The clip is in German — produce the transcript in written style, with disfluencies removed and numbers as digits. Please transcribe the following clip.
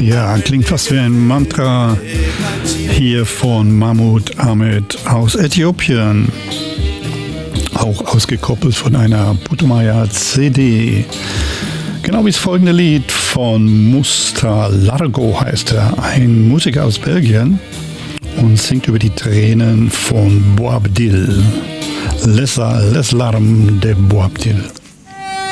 Ja, klingt fast wie ein Mantra hier von Mahmoud Ahmed aus Äthiopien. Auch ausgekoppelt von einer Putumayo CD. Genau wie das folgende Lied von Musta Largo heißt er, ein Musiker aus Belgien und singt über die Tränen von Boabdil. Les larmes de Boabdil.